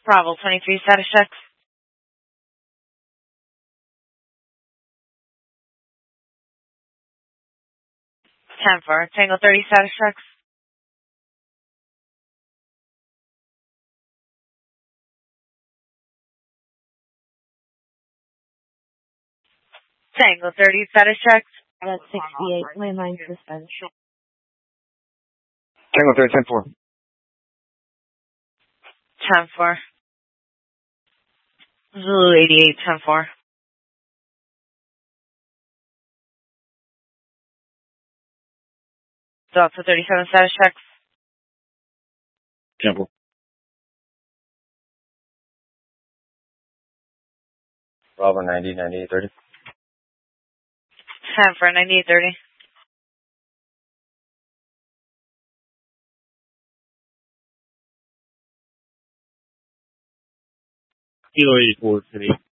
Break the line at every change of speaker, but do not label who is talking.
Bravo 23 status checks. 10-4. Tango 30 status checks. Tango 30 status checks.
At 68, landline suspended.
Tango 30, 10-4.
10-4. Zulu 88, 10-4. Delta 37 status checks.
10-4. Bravo 90, 98, 30.
10-4, 98, 30.
Kilo 84, City.